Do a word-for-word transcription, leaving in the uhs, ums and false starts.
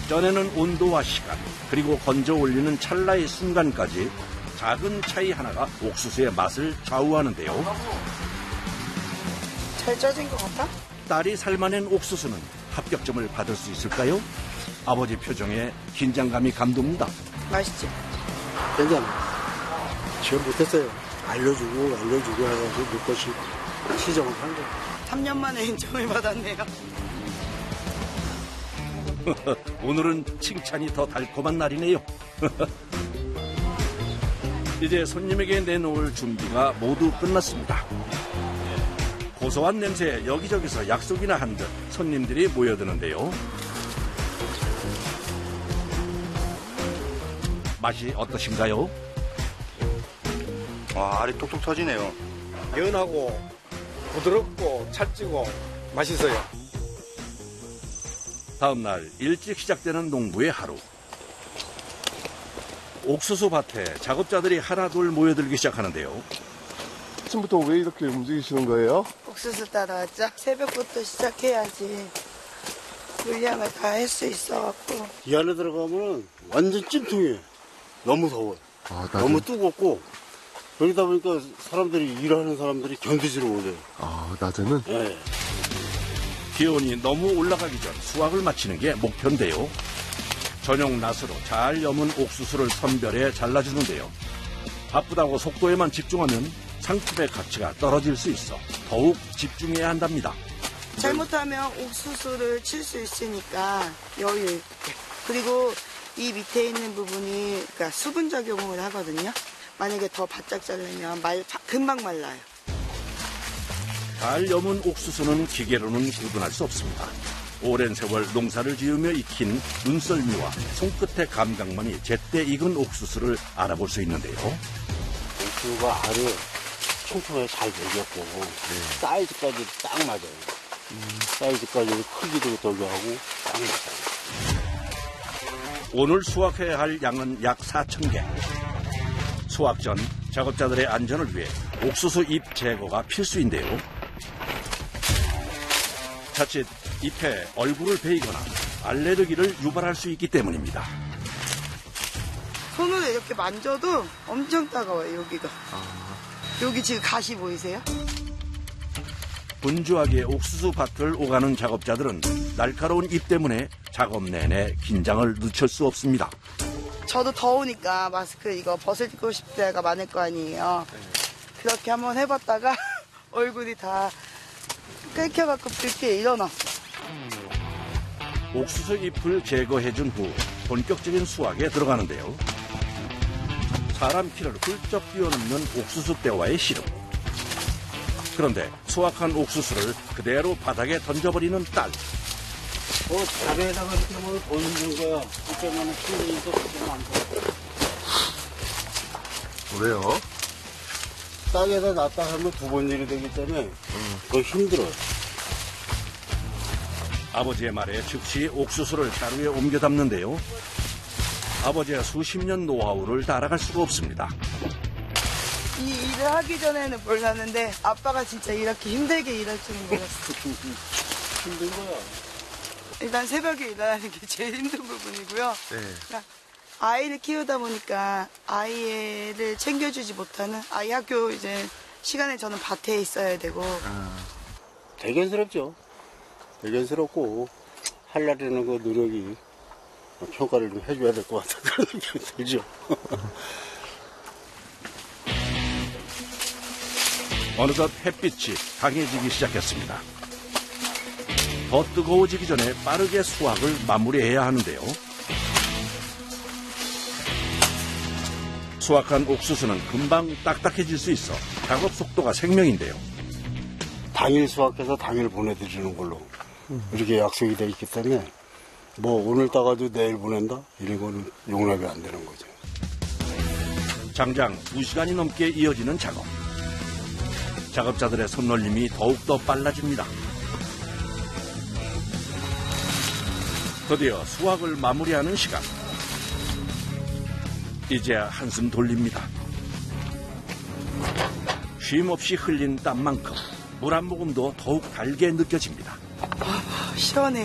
쪄내는 온도와 시간, 그리고 건져 올리는 찰나의 순간까지 작은 차이 하나가 옥수수의 맛을 좌우하는데요. 잘 쪄진 것 같아? 딸이 삶아낸 옥수수는 합격점을 받을 수 있을까요? 아버지 표정에 긴장감이 감돕니다. 맛있지? 괜찮아. 지금 못했어요. 알려주고 알려주고 해가지고 몇 번씩 시정을 한 거예요. 삼 년 만에 인정을 받았네요. 오늘은 칭찬이 더 달콤한 날이네요. 이제 손님에게 내놓을 준비가 모두 끝났습니다. 고소한 냄새에 여기저기서 약속이나 한 듯 손님들이 모여드는데요. 맛이 어떠신가요? 와, 알이 톡톡 터지네요. 연하고 부드럽고 찰지고 맛있어요. 다음 날 일찍 시작되는 농부의 하루. 옥수수 밭에 작업자들이 하나둘 모여들기 시작하는데요. 아침부터 왜 이렇게 움직이시는 거예요? 옥수수 따라왔죠? 새벽부터 시작해야지 물량을 다 할 수 있어갖고. 이 안에 들어가면 완전 찜통이에요. 너무 더워요. 아, 너무 뜨겁고 그러다 보니까 사람들이 일하는 사람들이 견디지를 못해요. 아, 낮에는? 네. 기온이 너무 올라가기 전 수확을 마치는 게 목표인데요. 전용 낫으로 잘 여문 옥수수를 선별해 잘라주는데요. 바쁘다고 속도에만 집중하면 상품의 가치가 떨어질 수 있어 더욱 집중해야 한답니다. 잘못하면 옥수수를 칠 수 있으니까 여유 있게. 그리고 이 밑에 있는 부분이 그러니까 수분 작용을 하거든요. 만약에 더 바짝 자르면 말, 금방 말라요. 잘 여문 옥수수는 기계로는 구분할 수 없습니다. 오랜 세월 농사를 지으며 익힌 눈썰미와 손끝의 감각만이 제때 익은 옥수수를 알아볼 수 있는데요. 옥수수가 알을 촘촘하게 잘 먹였고 네. 사이즈까지 딱 맞아요. 음. 사이즈까지 크기도 더하고 딱 맞아요. 오늘 수확해야 할 양은 약 사천 개. 수확 전 작업자들의 안전을 위해 옥수수 잎 제거가 필수인데요. 자칫 잎에 얼굴을 베이거나 알레르기를 유발할 수 있기 때문입니다. 손으로 이렇게 만져도 엄청 따가워요, 여기가. 아... 여기 지금 가시 보이세요? 분주하게 옥수수 밭을 오가는 작업자들은 날카로운 잎 때문에 작업 내내 긴장을 늦출 수 없습니다. 저도 더우니까 마스크 이거 벗고 싶을 때가 많을 거 아니에요. 그렇게 한번 해봤다가 얼굴이 다 끓여갖고 붉게 일어났어. 옥수수 잎을 제거해준 후 본격적인 수확에 들어가는데요. 사람 키를 훌쩍 뛰어넘는 옥수수대와의 씨름. 그런데 수확한 옥수수를 그대로 바닥에 던져버리는 딸. 뭐 다리에다가 이렇게 뭐 보는 거야. 그때만 힘드니까 그때 많고. 왜요? 땅에다 놨다 하면 두 번 일이 되기 때문에 음. 그거 힘들어요. 아버지의 말에 즉시 옥수수를 자루에 옮겨 담는데요. 아버지의 수십 년 노하우를 따라갈 수가 없습니다. 이 일을 하기 전에는 몰랐는데 아빠가 진짜 이렇게 힘들게 일할 줄은 몰랐어. 힘든 거야. 일단 새벽에 일하는 게 제일 힘든 부분이고요. 네. 그러니까 아이를 키우다 보니까 아이를 챙겨주지 못하는 아이 학교 이제 시간에 저는 밭에 있어야 되고. 아. 대견스럽죠. 대견스럽고 하려는 그 노력이 평가를 좀 해줘야 될 것 같은 그런 느낌이 들죠. 어느덧 햇빛이 강해지기 시작했습니다. 더 뜨거워지기 전에 빠르게 수확을 마무리해야 하는데요. 수확한 옥수수는 금방 딱딱해질 수 있어 작업 속도가 생명인데요. 당일 수확해서 당일 보내드리는 걸로 이렇게 약속이 돼 있기 때문에 뭐 오늘 따가지고 내일 보낸다? 이런 거는 용납이 안 되는 거죠. 장장 두 시간이 넘게 이어지는 작업. 작업자들의 손놀림이 더욱더 빨라집니다. 드디어 수확을 마무리하는 시간. 이제야 한숨 돌립니다. 쉼 없이 흘린 땀만큼 물 한 모금도 더욱 달게 느껴집니다. 아, 시원해.